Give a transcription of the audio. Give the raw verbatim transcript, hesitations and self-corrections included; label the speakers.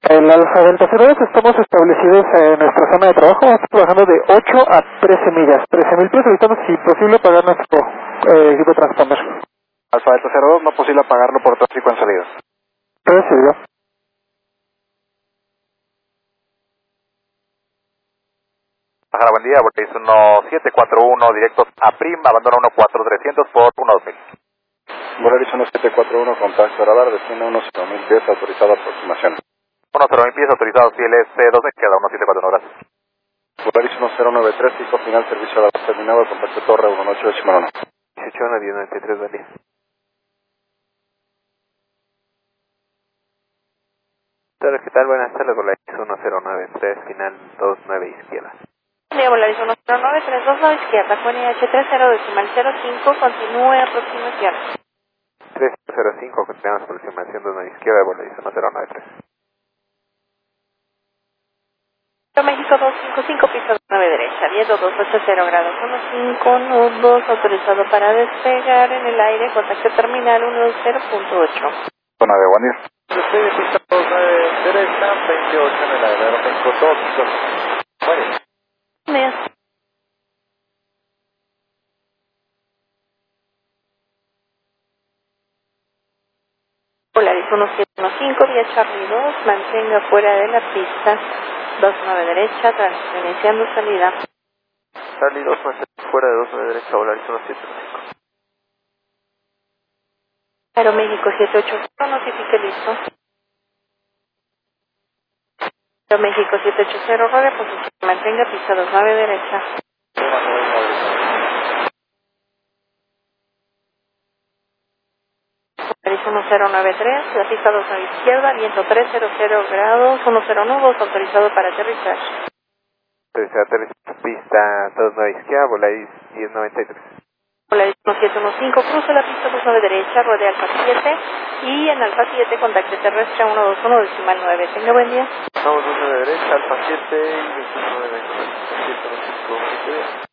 Speaker 1: El Alfa Delta cero dos, estamos establecidos en nuestra zona de trabajo, estamos trabajando de ocho a trece millas, trece mil pies, solicitamos si posible pagar nuestro eh, equipo de transponder.
Speaker 2: Alfa Delta cero dos, no es posible pagarlo por tráfico en salida.
Speaker 1: Recibido.
Speaker 2: Bajara, buen día, Volaris uno siete cuatro uno, directos a Prim, abandona uno cuatro trescientos por uno dos mil.
Speaker 3: Volaris uno siete cuatro uno, contacto radar, destino uno cero mil pies, autorizada aproximación.
Speaker 2: uno cero mil pies, autorizados, C L S doce, queda uno siete cuatro uno, gracias.
Speaker 3: Volaris uno cero nueve tres, pico final, servicio a la terminado, contacto torre uno ocho ocho uno.
Speaker 2: dieciocho uno diez noventa y tres, buen día. Hola, ¿qué tal? Buenas tardes, Volaris uno cero nueve tres, final dos nueve, izquierda.
Speaker 4: Buen Volaris uno cero nueve tres dos nueve, izquierda, con I H tres cero decimal cero cinco, continúe aproximación.
Speaker 2: tres cero cinco, continuamos aproximación dos nueve, izquierda, Volaris uno cero nueve tres.
Speaker 4: México dos cinco cinco, piso nueve derecha, viento dos ocho cero grados, uno cinco nudos, autorizado para despegar en el aire, contacto terminal uno cero punto ocho.
Speaker 3: Zona de Guanir.
Speaker 2: Estoy de pista dos nueve derecha, veintiocho en el aire, México dos cinco cinco. Bueno.
Speaker 4: Bien. Volaris uno siete uno cinco, vía Charlie dos, mantenga fuera de la pista, dos nueve derecha, tránsito iniciando salida.
Speaker 2: Charlie dos, fuera de dos nueve derecha, Volaris uno siete uno cinco.
Speaker 4: Aeroméxico siete ocho cero, notifique listo. Aeroméxico siete ocho cero, rodea posición, mantenga pista dos nueve derecha. Volaris uno cero nueve tres, la pista dos nueve izquierda, viento tres cero cero grados, uno cero nudos, autorizado para aterrizar.
Speaker 2: Aterrizar, aterrizar, pista dos nueve izquierda, Volaris diez noventa y tres.
Speaker 4: Volaris uno siete uno cinco, cruce la pista dos nueve derecha, rodea Alfa siete y en Alfa siete contacte terrestre uno dos uno decimal nueve. Tenga buen día.
Speaker 2: Vamos dos nueve derecha, Alfa siete y veintinueve, siete uno cinco,